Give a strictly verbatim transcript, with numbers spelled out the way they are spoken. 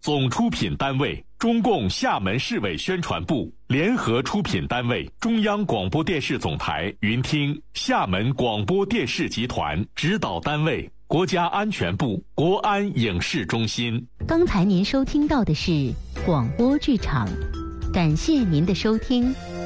总出品单位中共厦门市委宣传部，联合出品单位中央广播电视总台云听，厦门广播电视集团，指导单位国家安全部国安影视中心。 刚才您收听到的是广播剧场，感谢您的收听。